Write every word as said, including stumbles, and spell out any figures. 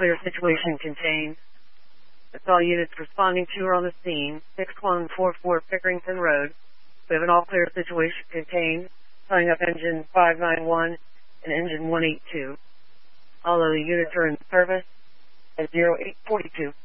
clear situation contained. That's all units responding to are on the scene. six one four four Pickerington Road. We have an all clear situation contained. Signing up engine five nine one and engine one eight two. All of the units are in service at zero eight four two.